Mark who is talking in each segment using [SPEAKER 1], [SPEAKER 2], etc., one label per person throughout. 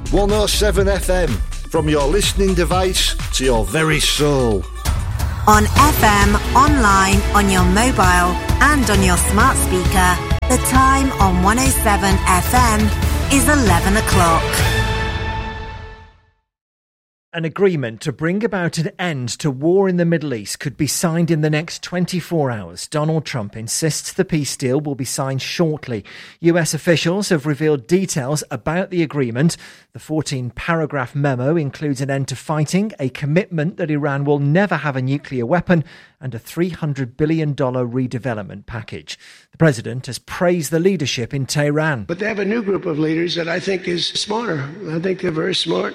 [SPEAKER 1] 107 FM, from your listening device to your very soul.
[SPEAKER 2] On FM, online, on your mobile and on your smart speaker, the time on 107 FM is 11 o'clock.
[SPEAKER 3] An agreement to bring about an end to war in the Middle East could be signed in the next 24 hours. Donald Trump insists the peace deal will be signed shortly. US officials have revealed details about the agreement. The 14-paragraph memo includes an end to fighting, a commitment that Iran will never have a nuclear weapon, and a $300 billion redevelopment package. The president has praised the leadership in Tehran.
[SPEAKER 4] But they have a new group of leaders that I think is smarter. I think they're very smart.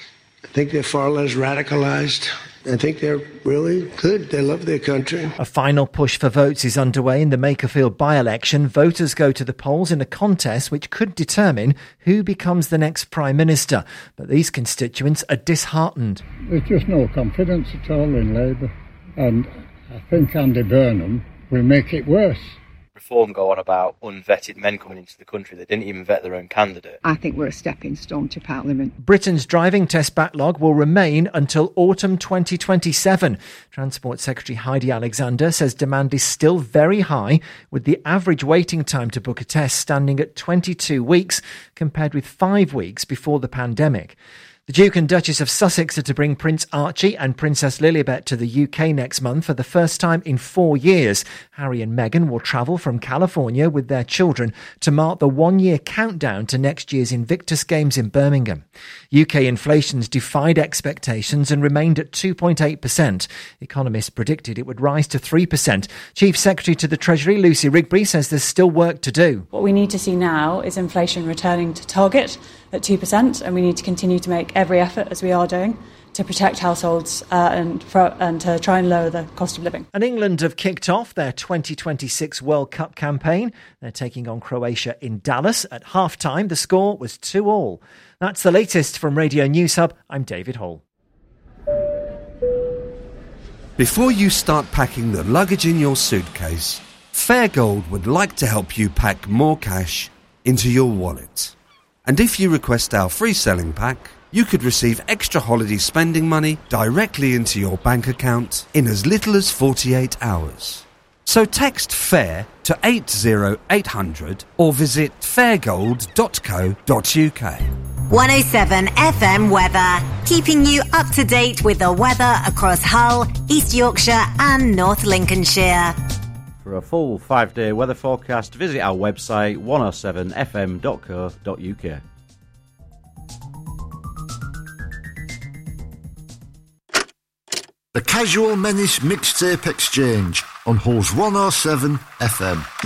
[SPEAKER 4] I think they're far less radicalized. I think they're really good. They love their country.
[SPEAKER 3] A final push for votes is underway in the Makerfield by-election. Voters go to the polls in a contest which could determine who becomes the next Prime Minister. But these constituents are disheartened.
[SPEAKER 5] There's just no confidence at all in Labour. And I think Andy Burnham will make it worse.
[SPEAKER 6] Reform go on about unvetted men coming into the country. They didn't even vet their own candidate.
[SPEAKER 7] I think we're a stepping stone to Parliament.
[SPEAKER 3] Britain's driving test backlog will remain until autumn 2027. Transport Secretary Heidi Alexander says demand is still very high, with the average waiting time to book a test standing at 22 weeks, compared with 5 weeks before the pandemic. The Duke and Duchess of Sussex are to bring Prince Archie and Princess Lilibet to the UK next month for the first time in 4 years. Harry and Meghan will travel from California with their children to mark the one-year countdown to next year's Invictus Games in Birmingham. UK inflation's defied expectations and remained at 2.8%. Economists predicted it would rise to 3%. Chief Secretary to the Treasury, Lucy Rigby, says there's still work to do.
[SPEAKER 8] What we need to see now is inflation returning to target at 2%, and we need to continue to make every effort, as we are doing, to protect households and to try and lower the cost of living.
[SPEAKER 3] And England have kicked off their 2026 World Cup campaign. They're taking on Croatia in Dallas. At half-time, the score was 2-2. That's the latest from Radio News Hub. I'm David Hall.
[SPEAKER 9] Before you start packing the luggage in your suitcase, Fairgold would like to help you pack more cash into your wallet. And if you request our free selling pack, you could receive extra holiday spending money directly into your bank account in as little as 48 hours. So text FAIR to 80800 or visit fairgold.co.uk.
[SPEAKER 2] 107 FM weather, keeping you up to date with the weather across Hull, East Yorkshire and North Lincolnshire.
[SPEAKER 10] For a full 5-day weather forecast, visit our website 107fm.co.uk.
[SPEAKER 1] The Casual Menace Mixtape Exchange on Halls 107 FM.